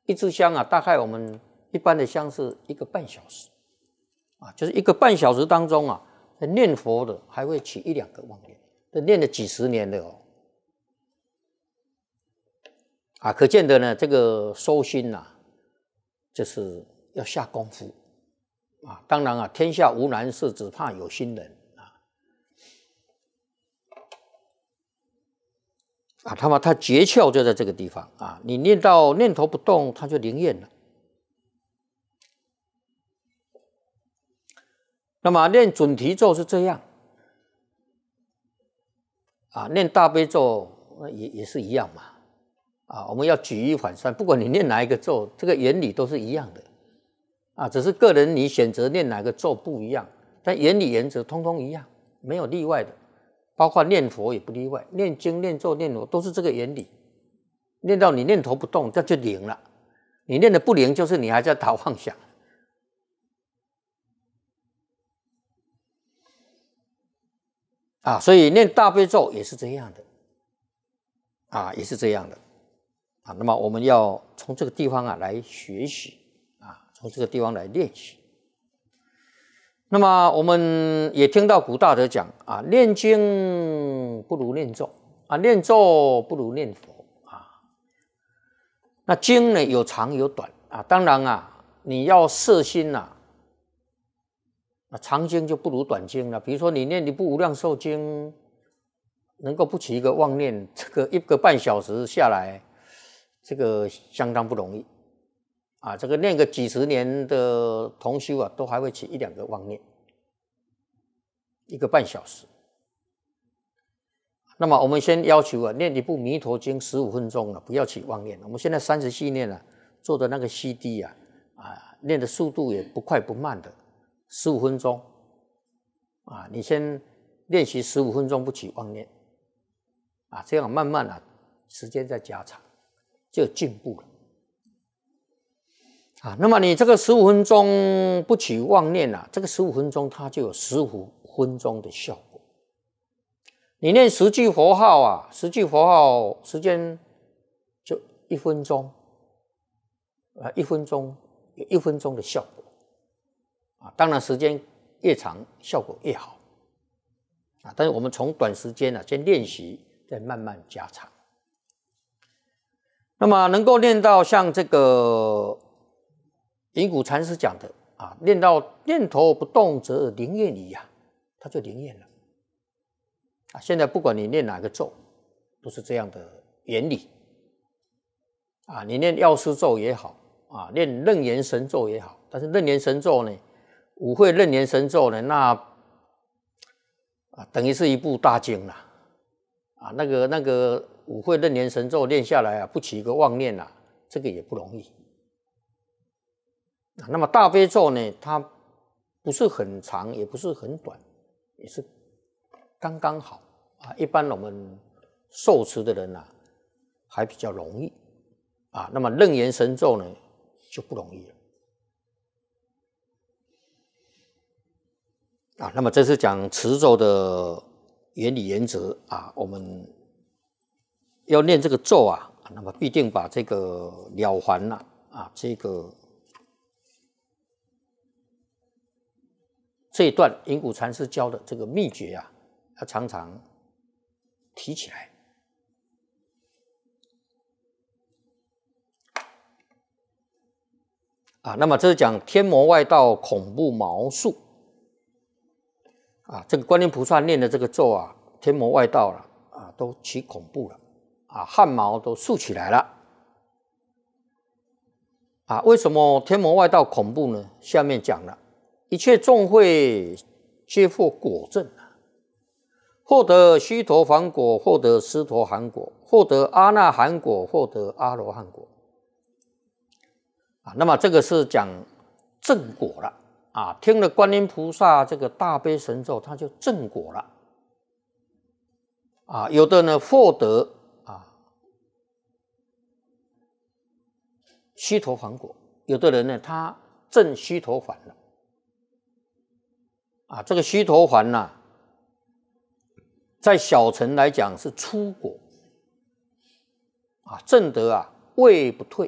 一支香啊，大概我们一般的香是1个半小时啊，就是1个半小时当中啊，念佛的还会起1、2个妄念，这念了几十年的哦。啊，可见的呢，这个修心呐，就是要下功夫啊。当然啊，天下无难事，只怕有心人啊。他诀窍就在这个地方啊。你念到念头不动，它就灵验了。那么念准提咒是这样啊，念大悲咒也是一样嘛。啊，我们要举一反三，不管你念哪一个咒，这个原理都是一样的啊，只是个人你选择念哪个咒不一样，但原理原则通通一样，没有例外的，包括念佛也不例外，念经、念咒、念佛都是这个原理。念到你念头不动，这就灵了；你念的不灵，就是你还在打妄想。啊，所以念大悲咒也是这样的，啊，也是这样的。啊，那么我们要从这个地方啊来学习啊，从这个地方来练习。那么我们也听到古大德讲啊，念经不如念咒啊，念咒不如念佛啊。那经呢有长有短啊，当然啊，你要摄心呐，那长经就不如短经了。比如说你念一部无量寿经，能够不起一个妄念，这个1个半小时下来。这个相当不容易啊！这个念个几十年的同修啊，都还会起1、2个妄念，1个半小时。那么我们先要求啊，念一部弥陀经15分钟了，不要起妄念。我们现在30系念啊，做的那个 CD 啊，念的速度也不快不慢的，15分钟啊，你先练习15分钟不起妄念啊，这样慢慢啊，时间再加长。就进步了啊！那么你这个15分钟不起妄念啊，这个15分钟它就有15分钟的效果。你念10句佛号啊，10句佛号时间就1分钟啊，1分钟有1分钟的效果啊。当然时间越长，效果越好啊。但是我们从短时间啊，先练习，再慢慢加长。那么能够练到像这个云谷禅师讲的啊，练到念头不动则灵验矣啊，它就灵验了啊。现在不管你念哪个咒，都是这样的原理啊。你念药师咒也好啊，念楞严神咒也好，但是楞严神咒呢，五会楞严神咒呢，那等于是一部大经啦啊，那个。五会楞严神咒练下来啊，不起一个妄念啊，这个也不容易。那么大悲咒呢，它不是很长，也不是很短，也是刚刚好啊。一般我们受持的人啊，还比较容易啊。那么楞严神咒呢，就不容易了啊。那么这是讲持咒的原理原则啊，我们。要念这个咒啊，那么必定把这个了凡呐这一段云谷禅师教的这个秘诀啊，要常常提起来啊。那么这是讲天魔外道恐怖毛术啊，这个观音菩萨念的这个咒啊，天魔外道了啊，都起恐怖了。啊，汗毛都竖起来了啊！为什么天魔外道恐怖呢？下面讲了，一切众会皆获果证啊，获得须陀洹果，获得斯陀含果，获得阿那含果，获得阿罗汉果啊。那么这个是讲正果了啊！听了观音菩萨这个大悲神咒，他就正果了啊。有的呢获得。须陀洹果，有的人呢，他证须陀洹了啊。这个须陀洹呐，在小乘来讲是初果啊，证得啊位不退